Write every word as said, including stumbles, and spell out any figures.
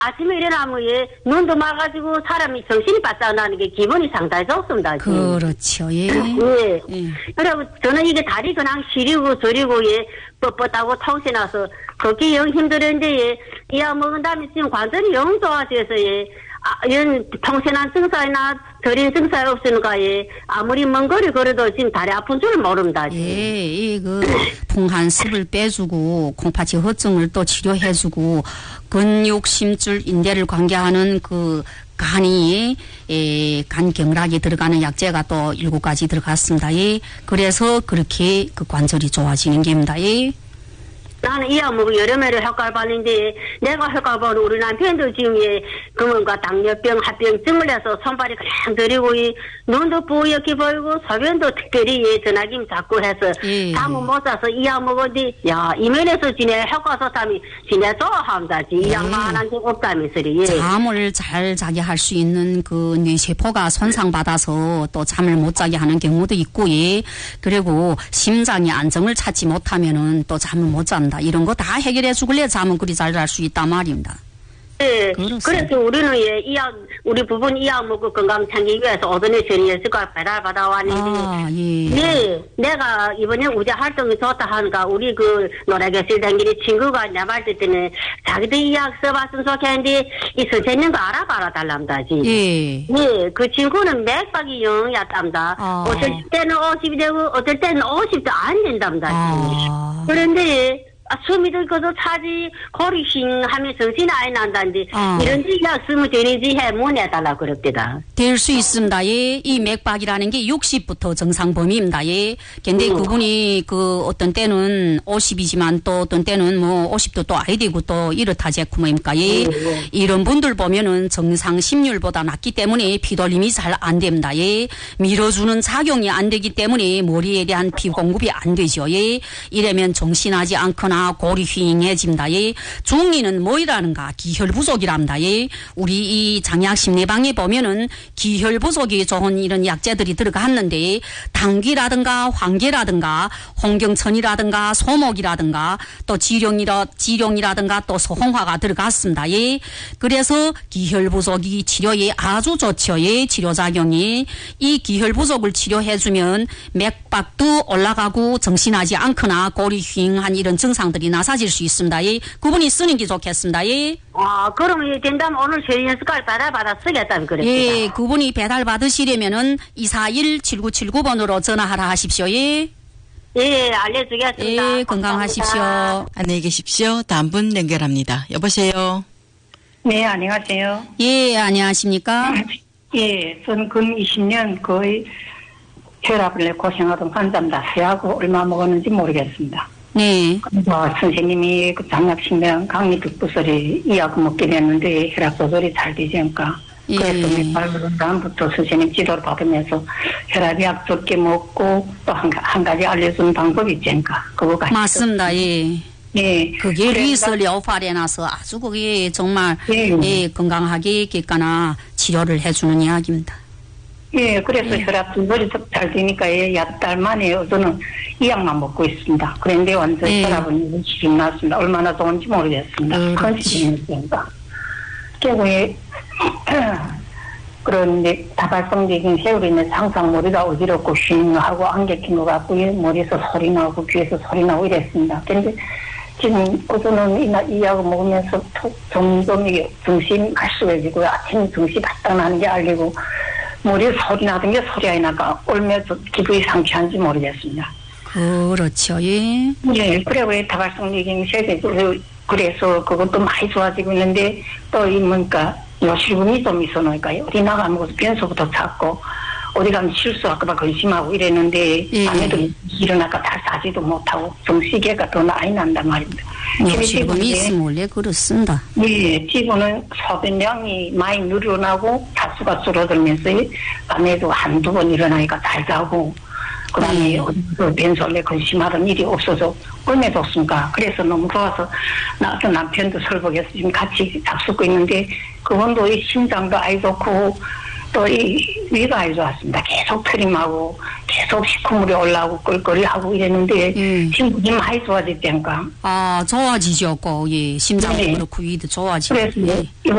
아침에 일어나면 예, 눈도 막아지고 사람이 정신이 바짝 나는 게 기분이 상당히 좋습니다. 지금. 그렇죠. 예. 예. 예. 그리고 저는 이게 다리 그냥 시리고 저리고 예, 뻣뻣하고 통신나서 그게 영 힘들었는데 예, 이약 먹은 다음에 지금 관절이 영 좋아져서 예, 아, 이런 통신한 증상이나 저린 증상이 없으니까 예, 아무리 먼 거리 걸어도 지금 다리 아픈 줄 모릅니다. 지금. 예, 이그 풍한 습을 빼주고 콩팥이 허증을 또 치료해주고 근육, 심줄, 인대를 관계하는 그 간이 예, 간경락이 들어가는 약재가 또 일곱 가지 들어갔습니다. 예. 그래서 그렇게 그 관절이 좋아지는 겁니다. 예. 나는 이 약 먹고 여름에를 효과를 봤는데 내가 효과를 보는 우리 남편도 지금 예, 그뭔가 당뇨병, 합병증을 해서 손발이 그냥 들이고 이 눈도 뿌옇게 보이고 소변도 특별히 예, 전화김 자꾸 해서 예. 잠은 못 자서 이 약 먹었는데 야 이면에서 지내 효과 좋다면 지내 좋아합니다. 이 약만한 게 없다면서 예. 잠을 잘 자게 할 수 있는 그 뇌세포가 손상받아서 또 잠을 못 자게 하는 경우도 있고 예. 그리고 심장이 안정을 찾지 못하면은 또 잠을 못 잔다. 이런 거 다 해결해 주길래 잠은 그리 잘 잘 수 있단 말입니다. 네. 그렇습니다. 그래서 우리는 예, 이 약, 우리 부분 이 약 먹고 건강 챙기기 위해서 오전에 전이했을까 배달 받아왔는데. 아, 예. 네. 내가 이번에 우제 활동이 좋다 하니까 우리 그 노래교실 다니는 친구가 내 말 듣더니 자기도 이 약 써봤으면 좋겠는데 이 선생님도 알아봐라 달랍니다. 예. 네. 그 친구는 맥박이 영이었답니다. 아. 어쩔 때는 오십이 되고 어쩔 때는 오십도 안 된답니다. 아. 그런데 아, 숨이 들고도 차지 고리싱 하면 정신이 아예 난다는데 어. 이런 약 쓰면 되는지 해 문해달라 그럽니다. 될 수 있습니다. 예. 이 맥박이라는 게 육십부터 정상 범위입니다. 예. 근데 음. 그분이 그 어떤 때는 오십이지만 또 어떤 때는 뭐 오십도 또 아이 되고 또 이렇다지 뭡니까. 예. 음. 이런 분들 보면은 정상 심률보다 낮기 때문에 피돌림이 잘 안 됩니다. 예. 밀어주는 작용이 안 되기 때문에 머리에 대한 피 공급이 안 되죠. 예. 이러면 정신하지 않거나 골이 휘잉해집니다. 예. 중이는 뭐이라는가? 기혈 부족이랍니다. 예. 우리 이 장약 심리방에 보면은 기혈 부족이 좋은 이런 약재들이 들어갔는데 당귀라든가 황계라든가 홍경천이라든가 소목이라든가 또 지룡이라 지룡이라든가 또 소홍화가 들어갔습니다. 예. 그래서 기혈 부족이 치료에 아주 좋죠. 예. 치료 작용이 이 기혈 부족을 치료해주면 맥박도 올라가고 정신하지 않거나 골이 휘잉한 이런 증상 들이 나사질 수 있습니다. 예. 그분이 쓰는 게 좋겠습니다. 예. 아, 그러면 된다면 오늘 저희 연습까지 받아 받아 쓰겠다는 그랬습니다. 예, 그분이 배달 받으시려면은 이사일 칠구칠구 번으로 전화하라 하십시오. 예. 예, 알려주겠습니다. 예, 건강하십시오. 감사합니다. 안녕히 계십시오. 다음 분 연결합니다. 여보세요. 네, 안녕하세요. 예, 안녕하십니까? 예, 저는 근 이십 년 거의 혈압을 내 고생하던 환자입니다. 세하고 얼마 먹었는지 모르겠습니다. 네. 뭐 선생님이 그 장약신경 강리북부설이 이약 먹게 됐는데 혈압 조절이 잘 되지 않을까. 예. 그래서 몇 다음부터 선생님 지도를 받으면서 혈압약 적게 먹고 또 한 한 가지 알려주는 방법이 있지 않을까. 그거 같이. 맞습니다. 예. 예. 그게 리설 여파레나서 아주 그게 정말 예. 예, 건강하게 객가나 치료를 해주는 이야기입니다. 예, 그래서 예. 혈압 조절이 잘 되니까 예, 약 만에 저는 이 약만 먹고 있습니다. 그런데 완전 예. 혈압은 지금 났습니다. 얼마나 좋은지 모르겠습니다. 음, 큰 지금입니다. 결국에 그런데 다발성적인 세월이는 항상 머리가 어지럽고 쉰하고 안개 낀 것 같고 머리에서 소리 나고 귀에서 소리 나고 이랬습니다. 그런데 지금 저는 이, 이 약을 먹으면서 점점 이게 정신이 갈수해지고요. 아침 정신이 바짝 나는 게 알리고 머리에 소리 나던 게 소리가 나니까 얼마나 기분이 상쾌한지 모르겠습니다. 그렇죠. 예. 예, 그래 왜 다발성적인 세대 그래서 그것도 많이 좋아지고 있는데 또 이 뭔가 요실금이 좀 있어 놓으니까 어디 나가면 변소부터 찾고 어디 가면 실수할까봐 근심하고 이랬는데 예. 밤에도 일어나까 잘 자지도 못하고 정시계가 더 많이 난단 말입니다. 요실금이 있으면 원래 그렇습니다. 예, 지금은 소변량이 많이 늘어나고 타수가 줄어들면서 밤에도 한두 번 일어나니까 잘 자고 그 다음에 음. 변소를 근심하던 일이 없어서 얼마나 좋습니까? 그래서 너무 좋아서 나도 남편도 설복해서 지금 같이 잡수고 있는데 그분도 이 심장도 아이 좋고 또 이 위가 아주 좋았습니다. 계속 트림하고 계속 시커물이 올라오고 껄껄이하고 이랬는데 음. 지금 좀 많이 좋아졌다니까. 아, 좋아지죠. 고, 예. 심장도 네. 그렇고 위도 좋아지고. 그래서 예.